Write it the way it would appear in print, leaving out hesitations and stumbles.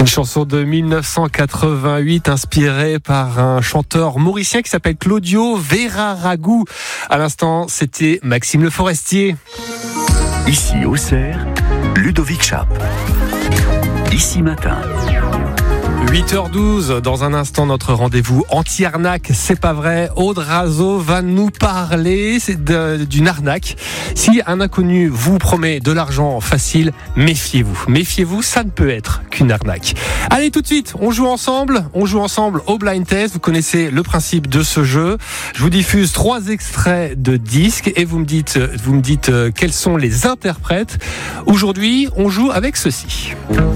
Une chanson de 1988 inspirée par un chanteur mauricien qui s'appelle Claudio Veraragou. À l'instant, c'était Maxime Le Forestier. Ici Auxerre, Ludovic Schaap. Ici Matin. 8h12, dans un instant, notre rendez-vous anti-arnaque, c'est pas vrai. Aude Razo va nous parler d'une arnaque. Si un inconnu vous promet de l'argent facile, méfiez-vous. Méfiez-vous, ça ne peut être qu'une arnaque. Allez, tout de suite, on joue ensemble au blind test. Vous connaissez le principe de ce jeu. Je vous diffuse 3 extraits de disques et vous me dites quels sont les interprètes. Aujourd'hui, on joue avec ceci.